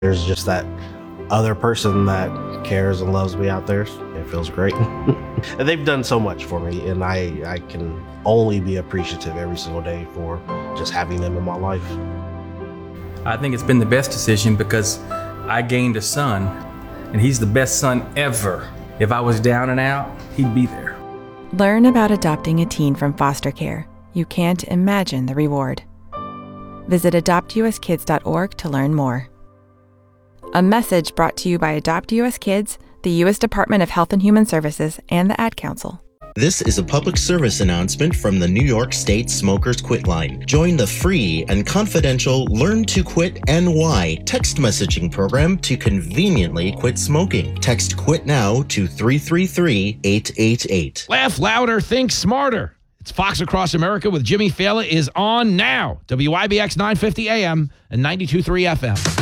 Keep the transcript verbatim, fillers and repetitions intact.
There's just that other person that cares and loves me out there. It feels great. And they've done so much for me, and I, I can only be appreciative every single day for just having them in my life. I think it's been the best decision because I gained a son, and he's the best son ever. If I was down and out, he'd be there. Learn about adopting a teen from foster care. You can't imagine the reward. Visit adopt u s kids dot org to learn more. A message brought to you by Adopt U S Kids, the U S Department of Health and Human Services, and the Ad Council. This is a public service announcement from the New York State Smokers Quit Line. Join the free and confidential Learn to Quit N Y text messaging program to conveniently quit smoking. Text QUIT NOW to three three three, eight eight eight. Laugh louder, think smarter. It's Fox Across America with Jimmy Fallon is on now. W I B X nine fifty A M and ninety-two point three F M.